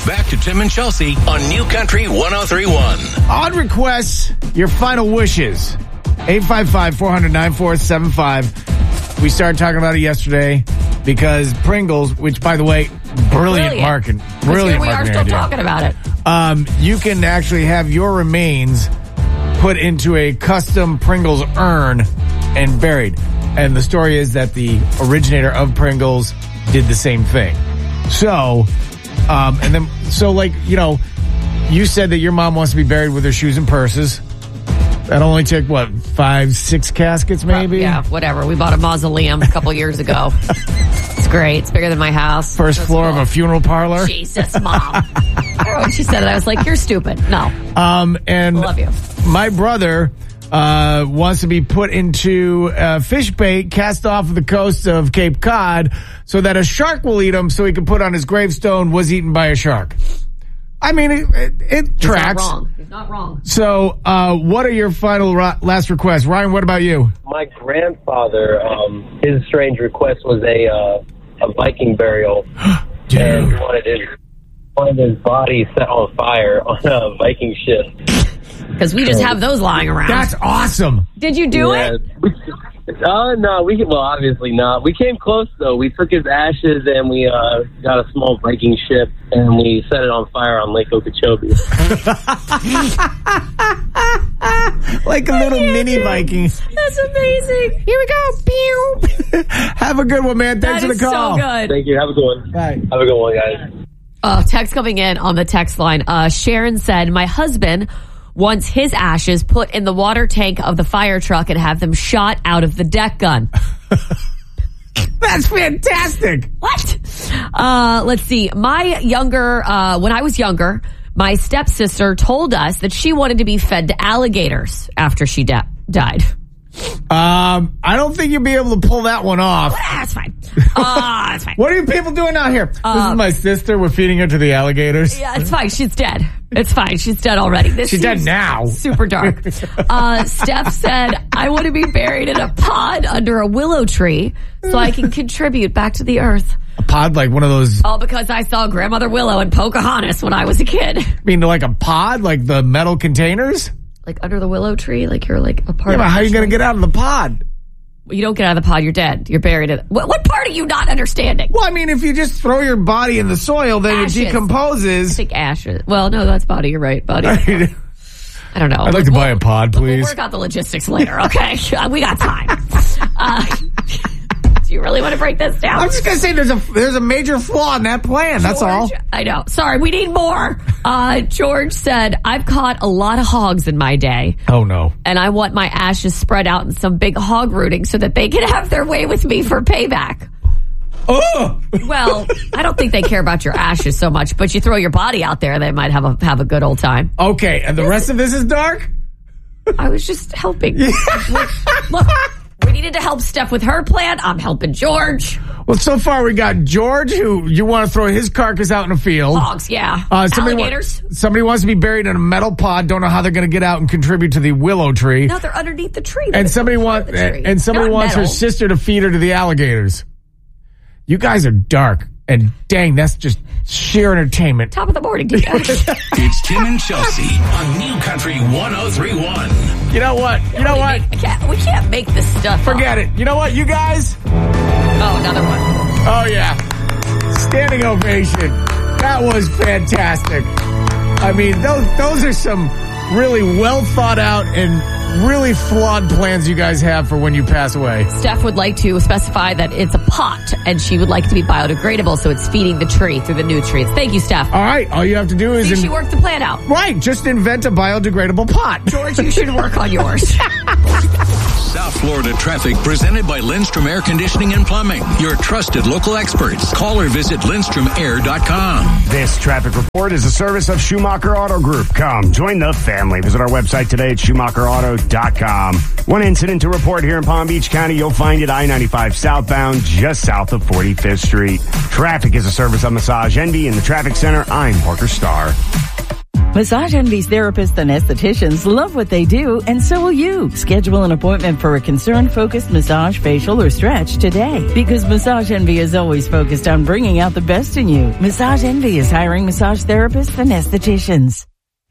Back to Tim and Chelsea on New Country 103.1. On requests, your final wishes. 855-400-9475. We started talking about it yesterday because Pringles, which, by the way, brilliant marketing. Here we are still talking about it. You can actually have your remains put into a custom Pringles urn and buried. And the story is that the originator of Pringles did the same thing. So, you said that your mom wants to be buried with her shoes and purses. That only took, 5-6 caskets maybe? Yeah, whatever. We bought a mausoleum a couple years ago. It's great. It's bigger than my house. First floor of a funeral parlor? Jesus, Mom. When she said it, I was like, you're stupid. No. And I love you. My brother wants to be put into a fish bait cast off of the coast of Cape Cod so that a shark will eat him so he can put on his gravestone, was eaten by a shark. I mean, it tracks. He's not wrong. So, what are your final last requests? Ryan, what about you? My grandfather, his strange request was a Viking burial. Dude. And he wanted his body set on fire on a Viking ship. Because we just have those lying around. That's awesome. Did you do it? No, obviously not. We came close, though. We took his ashes and we got a small Viking ship and we set it on fire on Lake Okeechobee. Like a little mini Viking. That's amazing. Here we go. Pew. Have a good one, man. Thanks for the call. So good. Thank you. Have a good one. Bye. Have a good one, guys. Text coming in on the text line. Sharon said, my husband wants his ashes put in the water tank of the fire truck and have them shot out of the deck gun. That's fantastic. What? Let's see. When I was younger, my stepsister told us that she wanted to be fed to alligators after she died. I don't think you'll be able to pull that one off. That's fine. That's fine. What are you people doing out here? This is my sister. We're feeding her to the alligators. Yeah, it's fine. She's dead. It's fine. She's dead already. She's dead now. Super dark. Steph said, I want to be buried in a pod under a willow tree so I can contribute back to the earth. A pod, like one of those... All because I saw Grandmother Willow in Pocahontas when I was a kid. You mean like a pod? Like the metal containers? Like under the willow tree? Like you're like a part of... Yeah, but how are you going to get out of the pod? You don't get out of the pod, you're dead. You're buried in... What part are you not understanding? Well, I mean, if you just throw your body in the soil, then ashes. It decomposes. I think ashes. Well, no, that's body. You're right, body. I don't know. I'd like to buy a pod, please. We'll work out the logistics later, okay? We got time. Do you really want to break this down? I'm just going to say there's a major flaw in that plan. That's all. I know. Sorry, we need more. George said, I've caught a lot of hogs in my day. Oh, no. And I want my ashes spread out in some big hog rooting so that they can have their way with me for payback. Oh! Well, I don't think they care about your ashes so much, but you throw your body out there, they might have a good old time. Okay, and the rest of this is dark? I was just helping. Look, we needed to help Steph with her plan. I'm helping George. Well, so far we got George, who you want to throw his carcass out in a field. Hogs, yeah. Alligators. Somebody wants to be buried in a metal pod. Don't know how they're going to get out and contribute to the willow tree. No, they're underneath the tree. And somebody wants her sister to feed her to the alligators. You guys are dark, and dang, that's just sheer entertainment. Top of the morning, you guys. It's Tim and Chelsea on New Country 103.1. You know what? We can't make this stuff Forget it. You know what, you guys? Oh, another one. Oh, yeah. Standing ovation. That was fantastic. I mean, those are some really well thought out and really flawed plans you guys have for when you pass away. Steph would like to specify that it's a pot, and she would like it to be biodegradable, so it's feeding the tree through the nutrients. Thank you, Steph. All right. All you have to do is... she worked the plan out. Right. Just invent a biodegradable pot. George, you should work on yours. South Florida traffic presented by Lindstrom Air Conditioning and Plumbing. Your trusted local experts. Call or visit LindstromAir.com. This traffic report is a service of Schumacher Auto Group. Come, join the family. Visit our website today at SchumacherAuto.com. One incident to report here in Palm Beach County. You'll find it I-95 southbound, just south of 45th Street. Traffic is a service of Massage Envy in the traffic center. I'm Parker Starr. Massage Envy's therapists and estheticians love what they do, and so will you. Schedule an appointment for a concern-focused massage, facial, or stretch today. Because Massage Envy is always focused on bringing out the best in you. Massage Envy is hiring massage therapists and estheticians.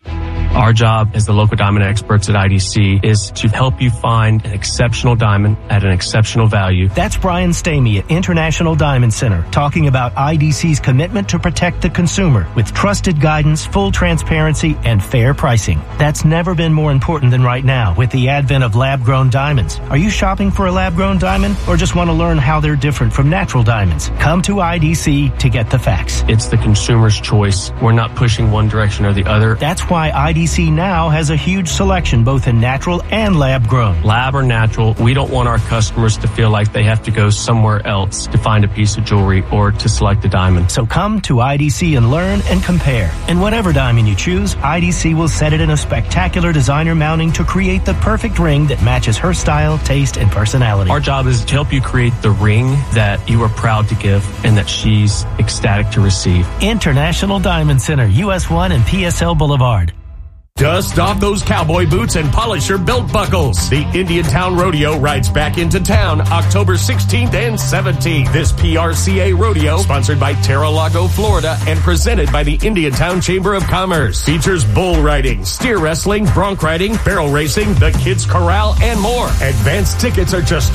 Our job as the local diamond experts at IDC is to help you find an exceptional diamond at an exceptional value. That's Brian Stamey at International Diamond Center talking about IDC's commitment to protect the consumer with trusted guidance, full transparency, and fair pricing. That's never been more important than right now with the advent of lab-grown diamonds. Are you shopping for a lab-grown diamond or just want to learn how they're different from natural diamonds? Come to IDC to get the facts. It's the consumer's choice. We're not pushing one direction or the other. That's why IDC now has a huge selection both in natural and lab-grown. Lab or natural, we don't want our customers to feel like they have to go somewhere else to find a piece of jewelry or to select a diamond. So come to IDC and learn and compare. And whatever diamond you choose, IDC will set it in a spectacular designer mounting to create the perfect ring that matches her style, taste, and personality. Our job is to help you create the ring that you are proud to give and that she's ecstatic to receive. International Diamond Center, US 1 and PSL Boulevard. Dust off those cowboy boots and polish your belt buckles. The Indiantown Rodeo rides back into town October 16th and 17th. This PRCA rodeo, sponsored by Terra-Lago, Florida, and presented by the Indiantown Chamber of Commerce, features bull riding, steer wrestling, bronc riding, barrel racing, the Kids Corral, and more. Advanced tickets are just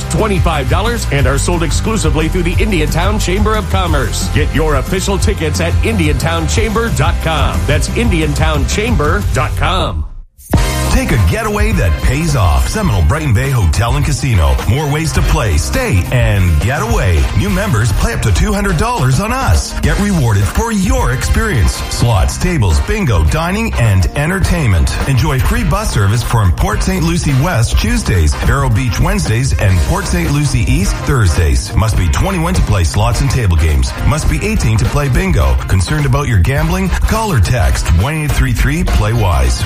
$25 and are sold exclusively through the Indiantown Chamber of Commerce. Get your official tickets at IndiantownChamber.com. That's IndiantownChamber.com. Take a getaway that pays off. Seminole Brighton Bay Hotel and Casino. More ways to play, stay, and get away. New members play up to $200 on us. Get rewarded for your experience. Slots, tables, bingo, dining, and entertainment. Enjoy free bus service from Port St. Lucie West Tuesdays, Vero Beach Wednesdays, and Port St. Lucie East Thursdays. Must be 21 to play slots and table games. Must be 18 to play bingo. Concerned about your gambling? Call or text 1-833-PLAY-WISE.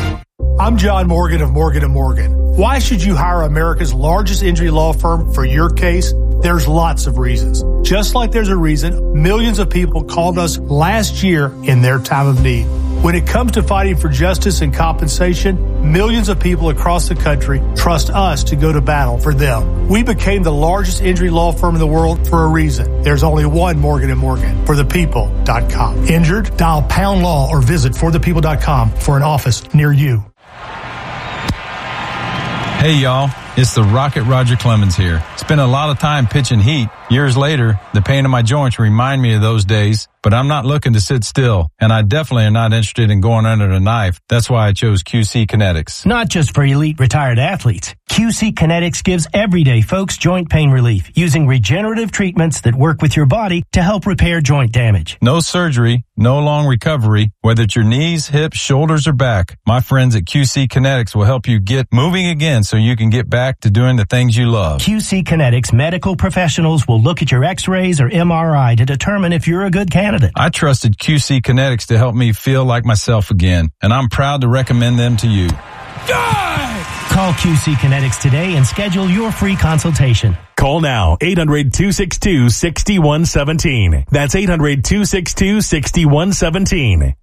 I'm John Morgan of Morgan & Morgan. Why should you hire America's largest injury law firm for your case? There's lots of reasons. Just like there's a reason millions of people called us last year in their time of need. When it comes to fighting for justice and compensation, millions of people across the country trust us to go to battle for them. We became the largest injury law firm in the world for a reason. There's only one Morgan & Morgan, forthepeople.com. Injured? Dial pound law or visit forthepeople.com for an office near you. Hey y'all, it's the Rocket Roger Clemens here. Spent a lot of time pitching heat. Years later, the pain in my joints remind me of those days, but I'm not looking to sit still, and I definitely am not interested in going under the knife. That's why I chose QC Kinetics. Not just for elite retired athletes. QC Kinetics gives everyday folks joint pain relief using regenerative treatments that work with your body to help repair joint damage. No surgery, no long recovery, whether it's your knees, hips, shoulders, or back. My friends at QC Kinetics will help you get moving again so you can get back to doing the things you love. QC Kinetics medical professionals will look at your x-rays or MRI to determine if you're a good candidate. I trusted QC Kinetics to help me feel like myself again, and I'm proud to recommend them to you. Call QC Kinetics today and schedule your free consultation. Call now, 800-262-6117. That's 800-262-6117.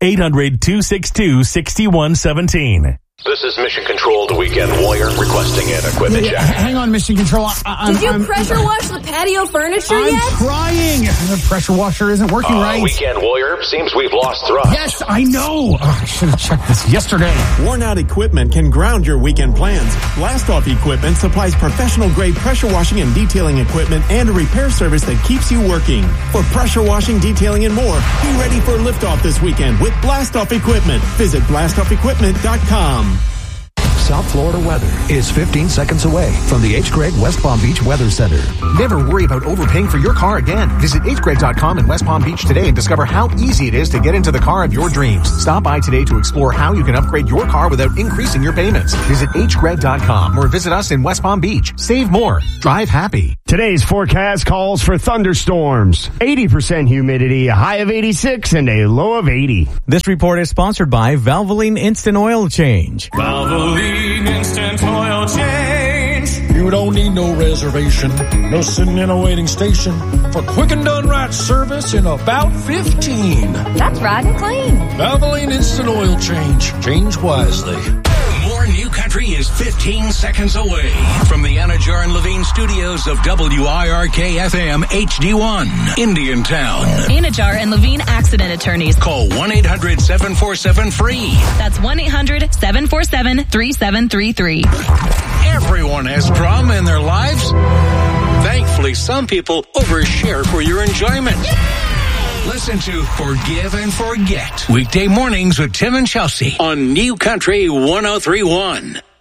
800-262-6117. This is Mission Control, the Weekend Warrior, requesting an equipment check. Hang on, Mission Control. Did you pressure wash the patio furniture yet? I'm trying. The pressure washer isn't working right. Weekend Warrior, seems we've lost thrust. Yes, I know. I should have checked this yesterday. Worn out equipment can ground your weekend plans. Blast Off Equipment supplies professional-grade pressure washing and detailing equipment and a repair service that keeps you working. For pressure washing, detailing, and more, be ready for liftoff this weekend with Blast Off Equipment. Visit blastoffequipment.com. South Florida weather is 15 seconds away from the H. Gregg West Palm Beach Weather Center. Never worry about overpaying for your car again. Visit hgregg.com in West Palm Beach today and discover how easy it is to get into the car of your dreams. Stop by today to explore how you can upgrade your car without increasing your payments. Visit hgregg.com or visit us in West Palm Beach. Save more. Drive happy. Today's forecast calls for thunderstorms, 80% humidity, a high of 86 and a low of 80. This report is sponsored by Valvoline Instant Oil Change. Valvoline Instant Oil Change. You don't need no reservation, no sitting in a waiting station for quick and done right service in about 15. That's ride and clean. Valvoline Instant Oil Change. Change wisely. More New Country is 15 seconds away from the Anajar and Levine studios of WIRK-FM HD1, Indiantown. Anajar and Levine Accident Attorneys. Call 1-800-747-FREE. That's 1-800-747-3733. Everyone has drama in their lives. Thankfully, some people overshare for your enjoyment. Listen to Forgive and Forget. Weekday mornings with Tim and Chelsea on New Country 103.1.